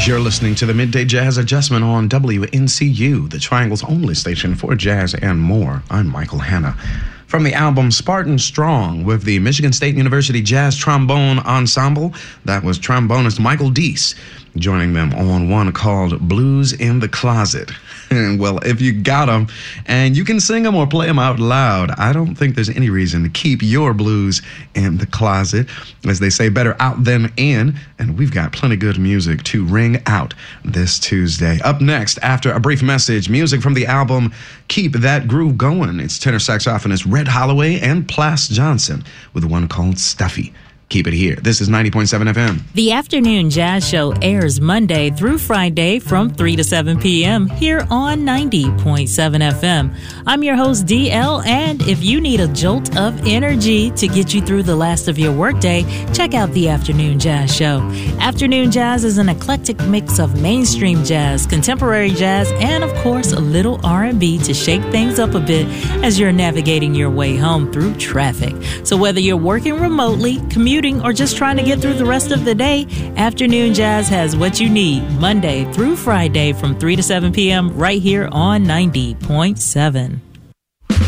You're listening to the Midday Jazz Adjustment on WNCU, the Triangle's only station for jazz and more. I'm Michael Hanna. From the album Spartan Strong with the Michigan State University Jazz Trombone Ensemble, that was trombonist Michael Deese, joining them on one called Blues in the Closet. Well, if you got them and you can sing them or play them out loud, I don't think there's any reason to keep your blues in the closet. As they say, better out than in. And we've got plenty of good music to ring out this Tuesday. Up next, after a brief message, music from the album Keep That Groove Going. It's tenor saxophonist Red Holloway and Plas Johnson with one called Stuffy. Keep it here. This is 90.7 FM. The Afternoon Jazz Show airs Monday through Friday from 3 to 7 p.m. here on 90.7 FM. I'm your host, DL, and if you need a jolt of energy to get you through the last of your workday, check out the Afternoon Jazz Show. Afternoon Jazz is an eclectic mix of mainstream jazz, contemporary jazz, and, of course, a little R&B to shake things up a bit as you're navigating your way home through traffic. So whether you're working remotely, commuting, or just trying to get through the rest of the day, Afternoon Jazz has what you need Monday through Friday from 3 to 7 p.m. right here on 90.7.